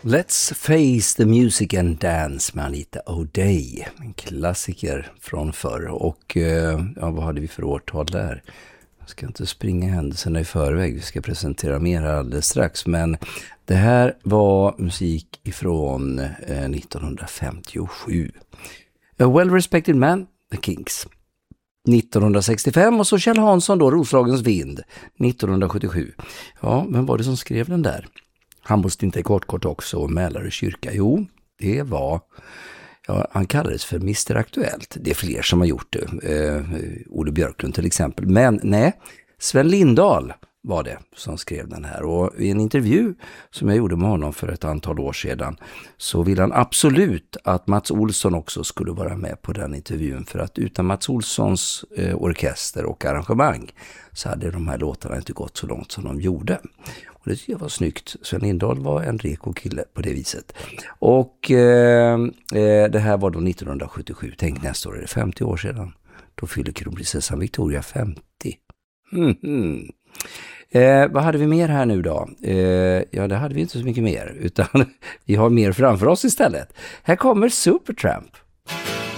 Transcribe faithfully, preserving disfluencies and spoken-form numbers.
Let's face the music and dance med Anita O'Day. En klassiker från förr. Och ja, vad hade vi för årtal där? Jag ska inte springa händelserna i förväg. Vi ska presentera mer alldeles strax. Men det här var musik ifrån eh, nittonhundrafemtiosju. A well-respected man, The Kinks. nittonhundrasextiofem och så Kjell Hansson då, Roslagens vind, nittonhundrasjuttiosju. Ja, men var det som skrev den där? Han måste inte kort kort också Mälare kyrka. Jo, det var, ja, han kallades för mister Aktuellt. Det är fler som har gjort det. Eh, Olle Björklund till exempel. Men nej, Sven Lindahl var det som skrev den här. Och i en intervju som jag gjorde med honom för ett antal år sedan så ville han absolut att Mats Olsson också skulle vara med på den intervjun. För att utan Mats Olssons eh, orkester och arrangemang så hade de här låtarna inte gått så långt som de gjorde. Och det tycker jag var snyggt. Sven Lindahl var en reko kille på det viset. Och eh, det här var då nittonhundrasjuttiosju. Tänk, nästa år är det femtio år sedan. Då fyller kronprinsessan Victoria femtio. Mm-hmm. Eh, vad hade vi mer här nu då? Eh, ja, det hade vi inte så mycket mer. Utan vi har mer framför oss istället. Här kommer Supertramp.